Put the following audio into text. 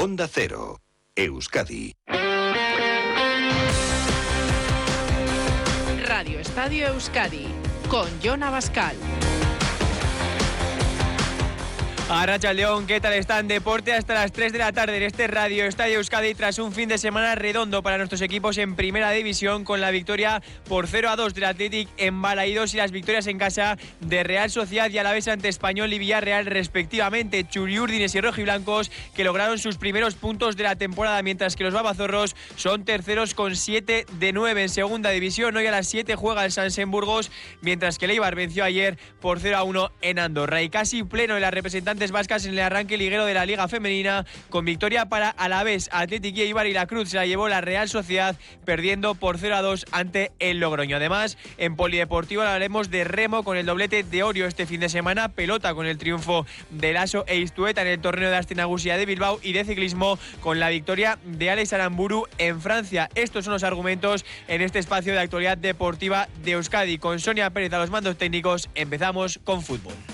Onda Cero, Euskadi. Radio Estadio Euskadi, con Jon Abascal. Arratsaldeon, ¿qué tal están? Deporte hasta las 3 de la tarde en este Radio Estadio Euskadi tras un fin de semana redondo para nuestros equipos en Primera División, con la victoria por 0-2 del Athletic en Balaídos y las victorias en casa de Real Sociedad y Alavés ante Español y Villarreal respectivamente. Churiurdines y rojiblancos que lograron sus primeros puntos de la temporada, mientras que los babazorros son terceros con 7 de 9 en Segunda División. Hoy a las 7 juega el Sansen-Burgos, mientras que el Eibar venció ayer por 0-1 en Andorra. Y casi pleno de las representantes vascas en el arranque liguero de la Liga Femenina, con victoria para Alavés, Athletic y Eibar, y la Cruz se la llevó la Real Sociedad perdiendo por 0-2 ante el Logroño. Además, en polideportivo hablaremos de remo con el doblete de Orio este fin de semana, pelota con el triunfo de Lasso e Iztueta en el torneo de Aste Nagusia de Bilbao, y de ciclismo con la victoria de Alex Aramburu en Francia. Estos son los argumentos en este espacio de actualidad deportiva de Euskadi. Con Sonia Pérez a los mandos técnicos, empezamos con fútbol.